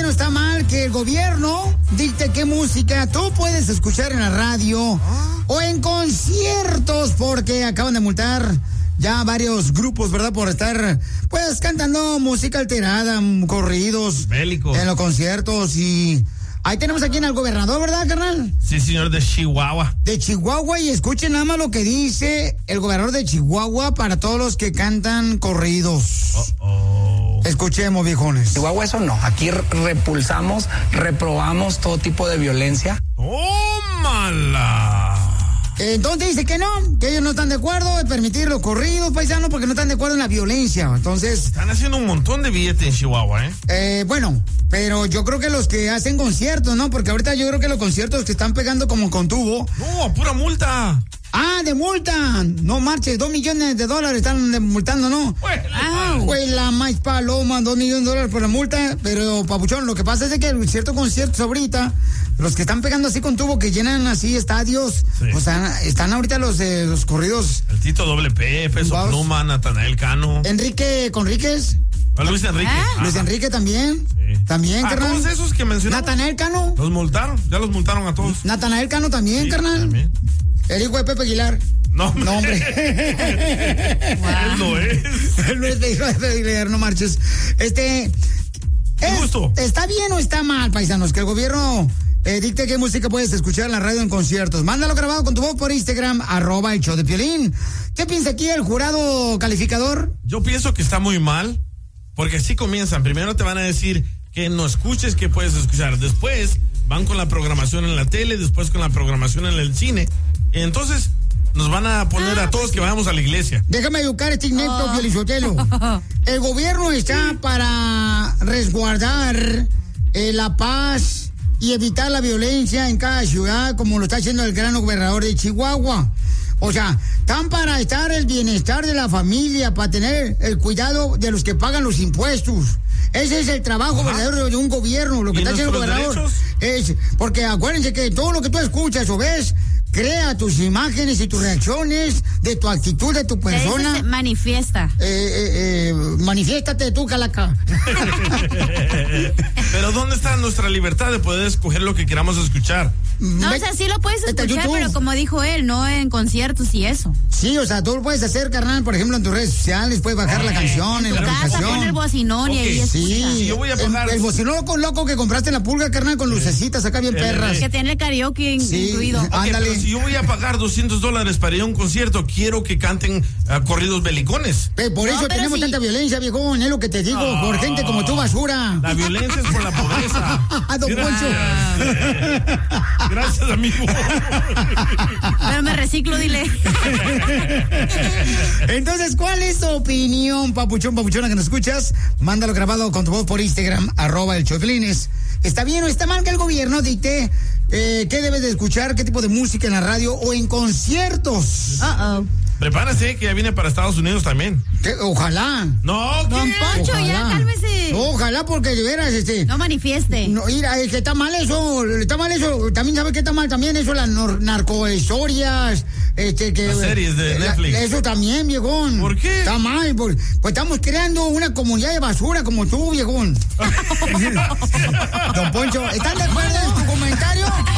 bien o está mal que el gobierno dicte qué música tú puedes escuchar en la radio o en conciertos? Porque acaban de multar ya varios grupos, ¿verdad? Por estar, pues, cantando música alterada, corridos. Bélicos. En los conciertos y... Ahí tenemos aquí al gobernador, ¿verdad, carnal? Sí, señor, de Chihuahua. De Chihuahua, y escuchen nada más lo que dice el gobernador de Chihuahua para todos los que cantan corridos. Escuchemos, viejones. Chihuahua, eso no. Aquí repulsamos, reprobamos todo tipo de violencia. ¡Tómala! Entonces dice que no, que ellos no están de acuerdo en permitir los corridos, paisanos, porque no están de acuerdo en la violencia. Entonces... Están haciendo un montón de billetes en Chihuahua, bueno, pero yo creo que los que hacen conciertos, ¿no? Porque ahorita yo creo que los conciertos que están pegando como con tubo... No, a pura multa. ¡Ah, de multa! No marches, $2 millones están multando, ¿no? Güey, la más paloma, $2 millones por la multa. Pero, papuchón, lo que pasa es que el cierto conciertos ahorita, los que están pegando así con tubo, que llenan así estadios, sí. O sea, están ahorita los corridos. El Tito WP, Peso Pluma, Natanael Cano. Enrique Conríquez. Luis Enrique. Luis Enrique también. Sí. También, carnal. Todos esos que mencionamos. Natanael Cano. Los multaron, ya los multaron a todos. Natanael Cano también, sí, carnal. También. El hijo de Pepe Aguilar. No, hombre. Él no es. Él no es el hijo de Pepe Aguilar, no marches. ¿Está bien o está mal, paisanos, que el gobierno dicte qué música puedes escuchar en la radio en conciertos? Mándalo grabado con tu voz por Instagram, @el show de Piolín. ¿Qué piensa aquí el jurado calificador? Yo pienso que está muy mal, porque así comienzan. Primero te van a decir que no escuches, que puedes escuchar. Después van con la programación en la tele, después con la programación en el cine. Entonces nos van a poner a todos que vayamos a la iglesia. Déjame educar este inepto, Piolizotelo. El gobierno está para resguardar la paz y evitar la violencia en cada ciudad, como lo está haciendo el gran gobernador de Chihuahua. O sea, están para estar el bienestar de la familia, para tener el cuidado de los que pagan los impuestos. Ese es el trabajo verdadero de un gobierno. Lo que está haciendo el gobernador es... Porque acuérdense que todo lo que tú escuchas o ves... Crea tus imágenes y tus reacciones de tu actitud, de tu persona. Manifiesta. Manifiéstate tú, calaca. Pero ¿dónde está nuestra libertad de poder escoger lo que queramos escuchar? No, o sea, sí lo puedes escuchar, pero como dijo él, no en conciertos y eso. Sí, o sea, tú lo puedes hacer, carnal, por ejemplo, en tus redes sociales, puedes bajar la canción en la aplicación. Poner el bocinón y ahí escucha. Sí, yo voy a pagar. El bocinón loco que compraste en la pulga, carnal, con lucecitas acá bien perras. Que tiene el karaoke incluido. Ándale. Si yo voy a pagar $200 para ir a un concierto, quiero que canten corridos belicones. Por eso tenemos tanta violencia, viejón, es lo que te digo, por gente como tú, basura. La violencia es por la pobreza. Don Poncho. Gracias, amigo. Pero me reciclo, dile. Entonces, ¿cuál es tu opinión, papuchona que nos escuchas? Mándalo grabado con tu voz por Instagram, @el show de Piolín. ¿Está bien o está mal que el gobierno dicte qué debes de escuchar, qué tipo de música en la radio o en conciertos? Prepárese, que ya viene para Estados Unidos también. Ojalá. No, Don Poncho, ojalá. ya cálmese. Ojalá, porque de veras, no manifieste. No, mira, es que está mal eso. También sabe que está mal también eso, las narcohistorias, las series de Netflix. Eso también, viejón. ¿Por qué? Está mal, pues estamos creando una comunidad de basura como tú, viejón. Don Poncho, ¿están de acuerdo en tu comentario?